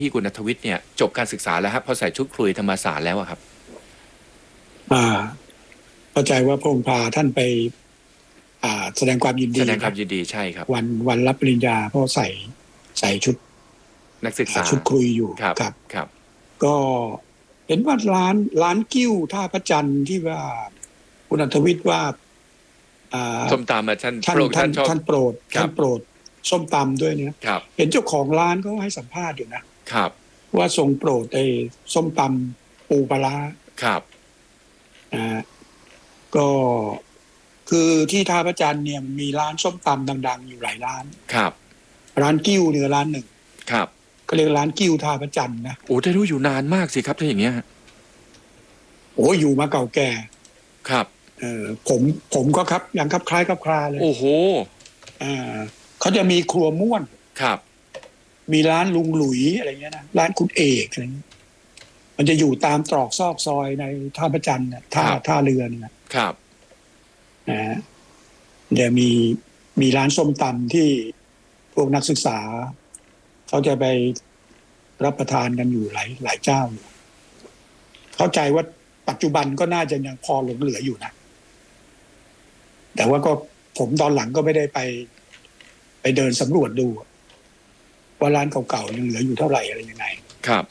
ที่คุณณัฐวิทย์เนี่ยจบการศึกษาแล้วครับพอใส่ชุดครุยธรรมศาสตร์แล้วครับเข้าใจว่าพระองค์พาท่านไปแสดงความยินดีแสดงความยินดีใช่ครับวันรับปริญญาเพราะใส่ชุดนักศึกษาชุดครุยอยู่ครับก็เห็นว่าร้านกิ้วท่าพระจันทร์ที่ว่าคุณณัฐวิทย์ว่าส้มตำท่านโปรดส้มตำด้วยเนี่ยเห็นเจ้าของร้านก็ให้สัมภาษณ์อยู่นะครับว่าทรงโปรดไอ้ส้มตำปูปลาร้าครับก็คือที่ท่าพระจันทร์เนี่ยมีร้านส้มตำดังๆอยู่หลายร้านครับร้านกิ้วเนี่ยร้านหนึ่งครับก็เรียกร้านกิ้วท่าพระจันทร์นะโอ้ได้รู้อยู่นานมากสิครับถ้าอย่างเงี้ยโอ้อยู่มาเก่าแก่ครับผมก็ครับอย่างครับคล้ายครับคลาเลยโอ้โหเขาจะมีครัวม่วนครับมีร้านลุงหลุยอะไรเงี้ยนะร้านคุณเอกอะไรเงี้ยมันจะอยู่ตามตรอกซอกซอยในท่าพระจันทร์เนี่ยท่าเรือเนี่ยครับเดี๋ยวมีร้านส้มตำที่พวกนักศึกษาเขาจะไปรับประทานกันอยู่หลายเจ้าอยู่เข้าใจว่าปัจจุบันก็น่าจะยังพอหลงเหลืออยู่นะแต่ว่าก็ผมตอนหลังก็ไม่ได้ไปเดินสำรวจดูว่าร้านเก่าๆยังเหลืออยู่เท่าไหร่อะไรยังไงครับ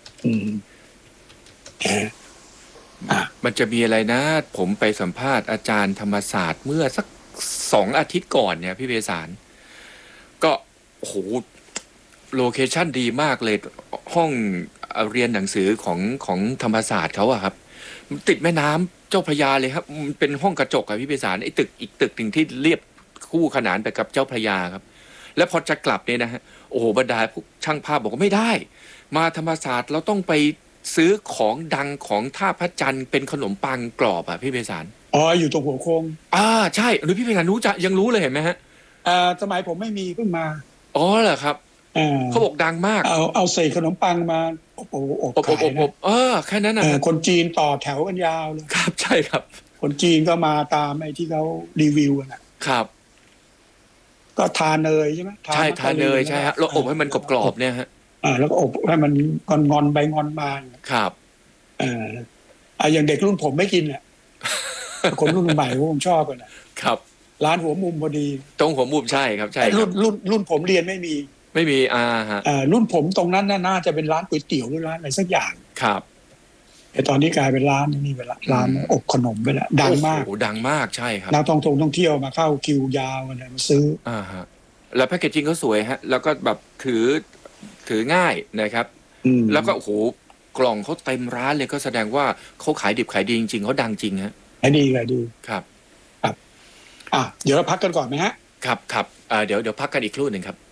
มันจะมีอะไรนะผมไปสัมภาษณ์อาจารย์ธรรมศาสตร์เมื่อสัก2 อาทิตย์ก่อนเนี่ยพี่เบสารก็โอ้โหโลเคชั่นดีมากเลยห้องเรียนหนังสือของธรรมศาสตร์เขาอะครับติดแม่น้ำเจ้าพระยาเลยครับมันเป็นห้องกระจกอะพี่เบสารไอ้ตึกอีกตึกหนึ่งที่เรียบคู่ขนานไปกับเจ้าพระยาครับแล้วพอจะกลับเนี่ยนะฮะโอ้โหบรรดาพวกช่างภาพบอกว่าไม่ได้มาธรรมศาสตร์เราต้องไปซื้อของดังของท่าพระจันทร์เป็นขนมปังกรอบอ่ะพี่เบสารอยู่ตรงหัวโค้งใช่หรือพี่เบสารยังรู้เลยเห็นไหมฮะสมัยผมไม่มีเพิ่งมาเหรอครับเขาบอกดังมากเอาใส่ขนมปังมาอบขายนะแค่นั้นนะคนจีนต่อแถวกันยาวเลยครับใช่ครับคนจีนก็มาตามไอ้ที่เขารีวิวครับก็ทาเนยใช่ไหมใช่ทาเนยใช่ฮะแล้วอบให้มันกรอบๆเนี่ยฮะแล้วก็อบให้มันงอนไปงอนมาครับอย่างเด็กรุ่นผมไม่กินแหละคนรุ่นใหม่ผมชอบกันครับร้านหัวมุมพอดีตรงหัวมุมใช่ครับใช่รุ่นผมเรียนไม่มีฮะรุ่นผมตรงนั้นน่าจะเป็นร้านก๋วยเตี๋ยวหรือร้านอะไรสักอย่างครับแต่ตอนนี้กลายเป็นร้านนี่ไปละร้านอบขนมไปละดังมากโอ้ดังมากใช่ครับนักท่องเที่ยวมาเข้าคิวยาวอะไรมาซื้อฮะแล้วแพคเกจจิ้งเขาสวยฮะแล้วก็แบบถือง่ายนะครับแล้วก็โอ้โหกล่องเขาเต็มร้านเลยก็แสดงว่าเขาขายดิบขายดีจริงๆเขาดังจริงฮะขายดีครับเดี๋ยวเราพักกันก่อนไหมฮะครับเดี๋ยวพักกันอีกครู่หนึ่งครับ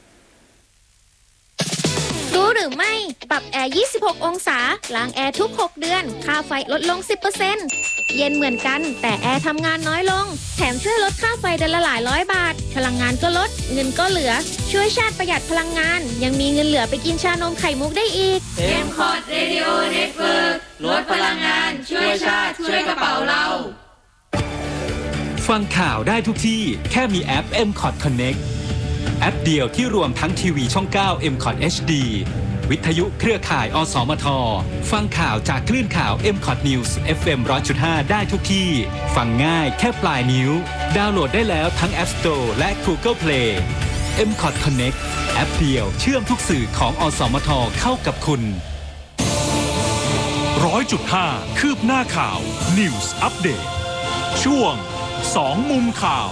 รู้หรือไม่ปรับแอร์26 องศาล้างแอร์ทุก6 เดือนค่าไฟลดลง 10% เย็นเหมือนกันแต่แอร์ทำงานน้อยลงแถมช่วยลดค่าไฟเดือนละหลายร้อยบาทพลังงานก็ลดเงินก็เหลือช่วยชาติประหยัดพลังงานยังมีเงินเหลือไปกินชานมไข่มุกได้อีก M-Cot Radio Network ลดพลังงานช่วยชาติช่วยกระเป๋าเราฟังข่าวได้ทุกที่แค่มีแอป M-Cot Connect แอปเดียวที่รวมทั้งทีวีช่อง 9 M-Cot HD วิทยุเครือข่ายอสมทฟังข่าวจากคลื่นข่าว M-Cot News FM 100.5 ได้ทุกที่ฟังง่ายแค่ปลายนิ้วดาวน์โหลดได้แล้วทั้ง App Store และ Google Play M-Cot Connect แอปเดียวเชื่อมทุกสื่อของอสมทเข้ากับคุณ 100.5 คืบหน้าข่าว News Update ช่วง2 มุมข่าว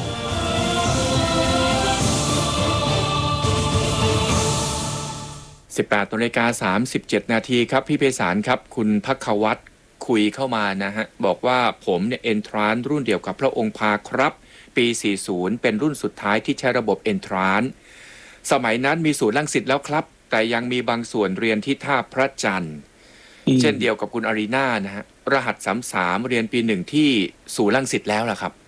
18:37 นาทีครับพี่ไพศาลครับคุณภัควัฒน์คุยเข้ามานะฮะบอกว่าผมเนี่ยเอนทรานรุ่นเดียวกับพระองค์พาครับปี40เป็นรุ่นสุดท้ายที่ใช้ระบบเอนทรานสมัยนั้นมีศูนย์รังสิตแล้วครับแต่ยังมีบางส่วนเรียนที่ท่าพระจันทร์เช่นเดียวกับคุณอารีนานะฮะรหัส33เรียนปี1ที่ศูนย์รังสิตแล้วล่ะครับ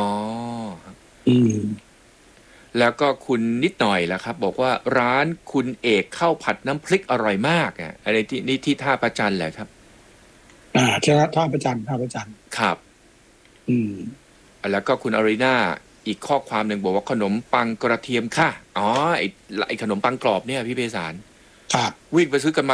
แล้วก็คุณนิดหน่อยล่ะครับบอกว่าร้านคุณเอกข้าวผัดน้ำพริกอร่อยมากอะไรที่นี่ที่ท่าพระจันทร์แหละครับใช่ท่าพระจันทร์ครับแล้วก็คุณอารีนาอีกข้อความหนึ่งบอกว่าขนมปังกระเทียมค่ะไอขนมปังกรอบเนี่ยพี่เบสารวิ่งไปซื้อกันมา